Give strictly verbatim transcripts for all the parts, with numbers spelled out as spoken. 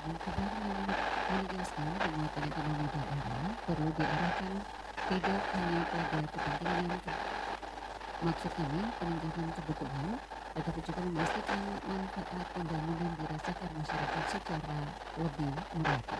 Akbar men- menegaskan penguatan ekonomi daerah perlu diarahkan tidak hanya pada kepentingan ke- maksud kami peningkatan kebutuhan, tetapi juga memastikan manfaat pembangunan dirasakan masyarakat secara lebih merata.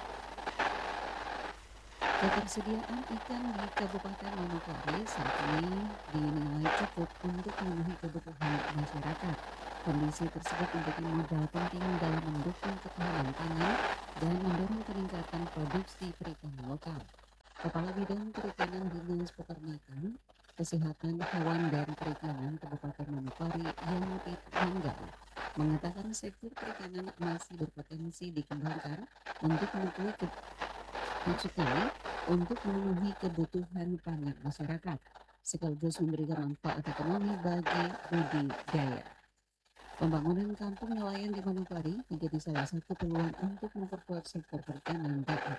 Ketersediaan ikan di Kabupaten Manokwari saat ini dinilai cukup untuk memenuhi kebutuhan masyarakat. Kondisi tersebut menjadi modal penting dalam mendukung ketahanan pangan dan mendorong peningkatan produksi perikanan lokal. Kepala Bidang Perikanan Dinas Peternakan, Kesehatan Hewan dan Perikanan Kabupaten Manokwari Yanti Manggar mengatakan sektor perikanan masih berpotensi dikembangkan untuk memenuhi ke- maksud kami untuk memenuhi kebutuhan pangan masyarakat sekaligus memberikan manfaat ekonomi bagi budidaya. Pembangunan kampung nelayan di Manokwari menjadi salah satu peluang untuk memperkuat sektor perikanan daerah.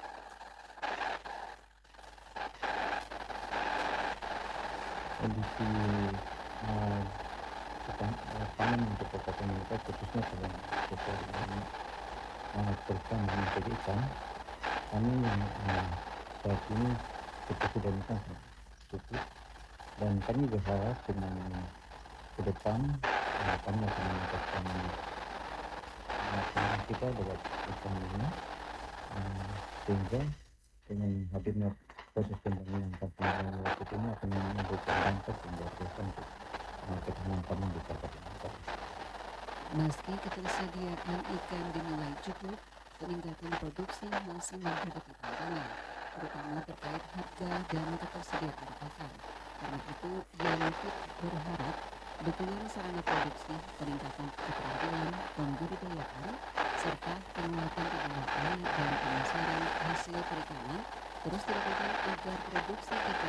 Kondisi uh, petang- uh, pangan untuk Kabupaten Manokwari khususnya dalam sektor ini uh, perikanan menjadi ikan kami yang uh, saat ini ketersediaan ikan cukup dan kami berharap dengan ke depan uh, kami akan meningkatkan uh, kita lewat ikan ini uh, sehingga dengan hadirnya proses pembangunan kampung nelayan waktu ini akan memberikan dampak yang luar biasa untuk uh, ketahanan pangan di Kabupaten Manokwari. Meski ketersediaan ikan dinilai cukup, peningkatan produksi masih menghadapi tantangan, terutama terkait harga dan ketersediaan pakan. Karena itu, Yanfit berharap dukungan sarana produksi, peningkatan keterampilan, pembudidayaan, serta penguatan teknologi dan pemasaran hasil perikanan terus dilakukan agar produksi ikan